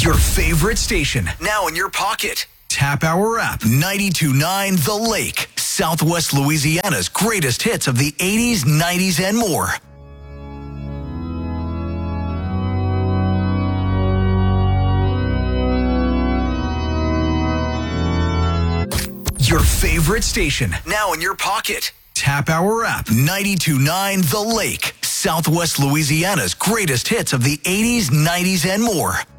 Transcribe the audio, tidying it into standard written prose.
Your favorite station, now in your pocket. Tap our app, 92.9 The Lake, Southwest Louisiana's greatest hits of the 80s, 90s, and more. Your favorite station, now in your pocket. Tap our app, 92.9 The Lake, Southwest Louisiana's greatest hits of the 80s, 90s, and more.